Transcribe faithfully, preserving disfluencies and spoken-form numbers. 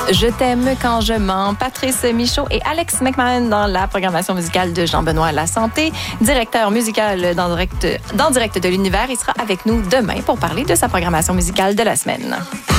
Je t'aime quand je mens. Patrice Michaud et Alex McMahon dans la programmation musicale de Jean-Benoît Lasanté, directeur musical dans direct, dans direct de l'univers. Il sera avec nous demain pour parler de sa programmation musicale de la semaine.